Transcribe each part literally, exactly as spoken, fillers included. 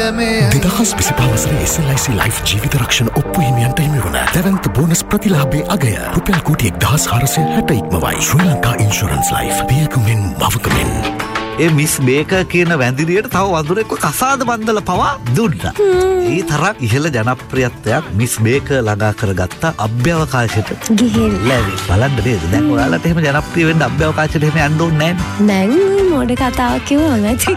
දෙදහස් විසිපහ වසරේ S L ආයි සී ලයිෆ් ජීවිත රක්ෂණ ඔප්පු හිමියන්ට හිමි වන දැවැන්ත බෝනස් ප්‍රතිලාභයේ අගය රුපියල් කෝටි එක්දහස් හාරසිය හැට ඉක්මවයි. ශ්‍රී ලංකා ඉන්ෂුරන්ස් ලයිෆ් පියකුමින් මවකමින්. ඒ මිස් බේකර් කියන වැඳිරියට තව වඳුරෙක්ව කසාද බන්දලා පවා දුන්නා. ඒ තරම් ඉහළ ජනප්‍රියත්වයක් මිස් බේකර් ළඟා කරගත්ත අභ්‍යවකාශයට ගිහිල්ලා බලන්න නේද? දැන් ඔයාලට එහෙම ජනප්‍රිය වෙන්න අභ්‍යවකාශයට එහෙම යන්න ඕනේ නැහැ නේ. දැන් මොඩ කතාවක් කිව්වම ඇති.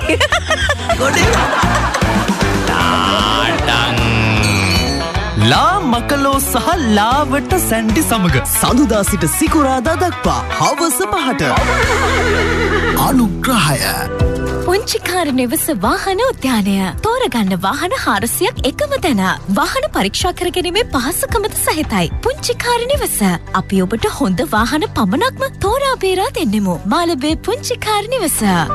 ලා මකලෝ සහ ලාවට සැන්ඩි සමග සඳුදා සිට සිකුරාදා දක්වා හවස පහට අනුග්‍රහය පුංචිකාර නිවස වාහන උද්‍යානය තෝරගන්න වාහන හාරසියක් එකම තැන වාහන පරීක්ෂා කරගැනීමේ පහසුකමද සහිතයි. පුංචිකාර නිවස අපි ඔබට හොඳ වාහන පමණක්ම තෝරා බේරා දෙන්නෙමු. මාළඹේ පුංචිකාර නිවස.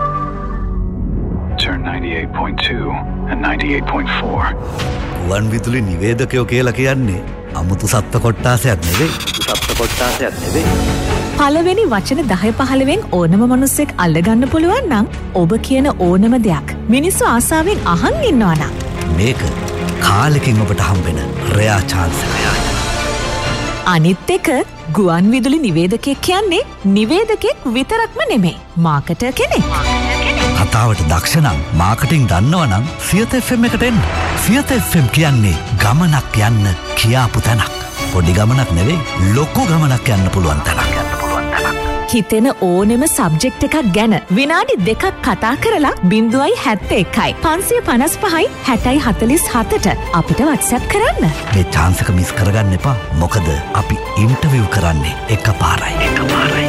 Turn ninety-eight point two and ninety-eight point four. වන් විදුලි නිවේදකයෝ කියලා කියන්නේ අමුතු සත්ත්ව කොට්ටාසයක් නෙවෙයි. සත්ත්ව කොට්ටාසයක් නෙවෙයි. පළවෙනි වචන දහය පහළවෙන් ඕනම මිනිස්සෙක් අල්ලගන්න පුළුවන් නම් ඔබ කියන ඕනම දෙයක් මිනිස්සු ආසාවෙන් අහන් ඉන්නවා නම් මේක කාලෙකින් ඔබට හම්බෙන රෙයා chance එකක්. අනිත් එක ගුවන් විදුලි නිවේදකයෙක් කියන්නේ නිවේදකෙක් විතරක්ම නෙමෙයි මාකටර් කෙනෙක්. කතාවට දක්ෂ නම් මාකටිං දන්නවා නම් සියත එෆ් එම් එකට එන්න. සියත එෆ් එම් කියන්නේ ගමනක් යන්න කියාපු තැනක්. පොඩි ගමනක් නෙවෙයි ලොකු ගමනක් යන්න පුළුවන් තැනක්. හිතෙන ඕනෙම සබ්ජෙක්ට් එකක් ගැන විනාඩි දෙකක් කතා කරලා බිංදුවයි හැත්තෑ එකයි පන්සිය පනස් පහයි හැටයි හතලිස් හතට අපිට WhatsApp කරන්න. මේ chance එක මිස් කරගන්න එපා. මොකද අපි ඉන්ටර්විව් කරන්නේ එකපාරයි. එකපාරයි.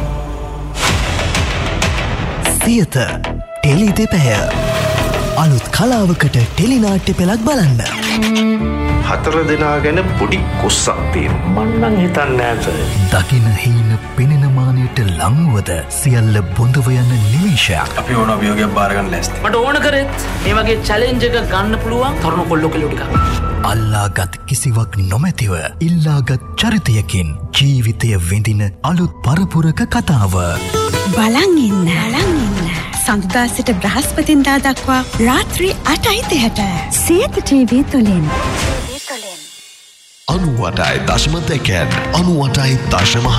සියත ටෙලි දෙපැය අලුත් කලාවකට ටෙලිනාට්‍ය පෙළක් බලන්න. හතර දෙනා ගැන පොඩි කුස්සක් තියෙනවා. මම නම් හිතන්නේ නැහැ. දකින හීන පෙනෙන මානෙට ලංවද සියල්ල බොඳව යන නිමිෂයක්. අපි ඕන අභියෝගයක් බාර ගන්න ලෑස්ති. මට ඕන කරෙත් මේ වගේ චැලෙන්ජ් එකක් ගන්න පුළුවන් තරුණ කොල්ලෝ කෙල්ලෝ ටිකක්. අල්ලාගත් කිසිවක් නොමැතිව ඉල්ලාගත් චරිතයකින් ජීවිතය විඳින අලුත් පරපුරක කතාව. බලන් ඉන්න. බලන් ඉන්න. සඳුදා සිට බ්‍රහස්පතින්දා දක්වා රාත්‍රී අටයි තිහට සියත ටීවී තුලින්. අනූ අටයි දශම දෙකෙන් අනූ අටයි දශම